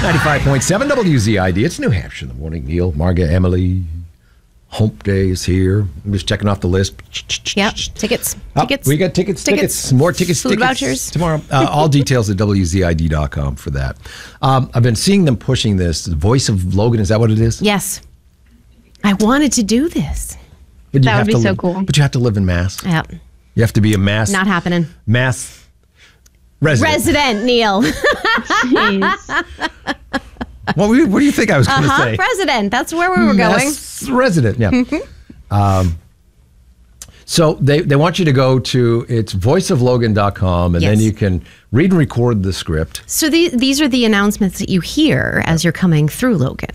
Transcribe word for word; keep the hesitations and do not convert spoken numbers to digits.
ninety-five point seven W Z I D. It's New Hampshire in the morning. Neil, Marga, Emily. Hump Day is here. I'm just checking off the list. Yep. Tickets. Oh, Tickets. we got tickets, tickets. Tickets. More tickets, Food tickets. vouchers. Tomorrow. Uh, all details at W Z I D dot com for that. Um, I've been seeing them pushing this. The Voice of Logan, is that what it is? Yes. I wanted to do this. But you That have would to be so live- cool. But you have to live in Mass. Yeah. You have to be a Mass. Not happening. Mass resident. Resident, Neil. Jeez. What, were you- what do you think I was going to Uh-huh. say? President. That's where we were going. Mass resident, yeah. um, so they, they want you to go to, it's voice of logan dot com, and Yes. then you can read and record the script. So the, these are the announcements that you hear as you're coming through Logan.